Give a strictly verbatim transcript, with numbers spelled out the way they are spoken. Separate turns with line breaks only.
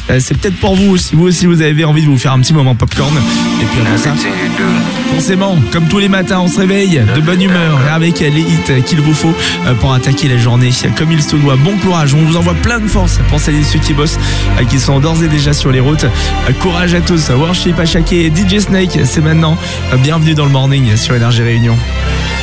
c'est peut-être pour vous, si vous aussi vous avez envie de vous faire un petit moment popcorn. Et puis avant ça, forcément, comme tous les matins, on se réveille de bonne humeur avec les hits qu'il vous faut pour attaquer la journée comme il se doit. Bon courage, on vous envoie plein de force pour celles et ceux qui bossent, qui sont d'ores et déjà sur les routes. Courage à tous. Worship, Ashake et D J Snake, c'est maintenant. Bienvenue dans le morning sur Énergie Réunion.